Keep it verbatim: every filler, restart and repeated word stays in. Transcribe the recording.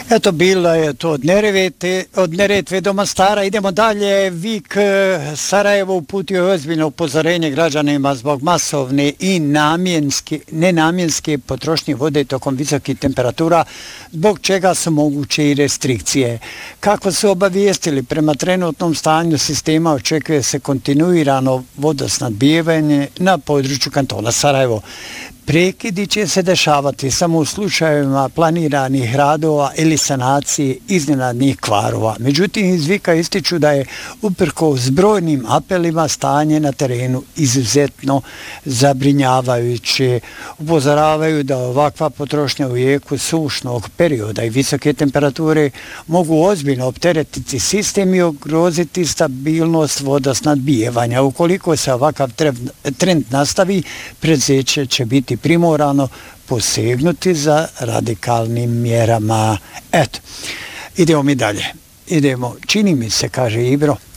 Eto, bilo je to od Neretve, od Neretve do Mostara. Idemo dalje. Vik Sarajevo uputio je ozbiljno upozorenje građanima zbog masovne i namjenske, nenamjenske potrošnje vode tokom visokih temperatura, zbog čega su moguće i restrikcije. Kako su obavijestili, prema trenutnom stanju sistema očekuje se kontinuirano vodosnabdijevanje na području kantona Sarajevo. Prekidi će se dešavati samo u slučajevima planiranih radova ili sanacije iznenadnih kvarova. Međutim, iz Vika ističu da je uprkos brojnim apelima stanje na terenu izuzetno zabrinjavajuće. Upozoravaju da ovakva potrošnja u jeku sušnog perioda i visoke temperature mogu ozbiljno opteretiti sistem i ugroziti stabilnost vodosnabdijevanja. Ukoliko se ovakav trend nastavi, preduzeće će biti primorano posegnuti za radikalnim mjerama. Eto, idemo mi dalje. Idemo, čini mi se, kaže Ibro,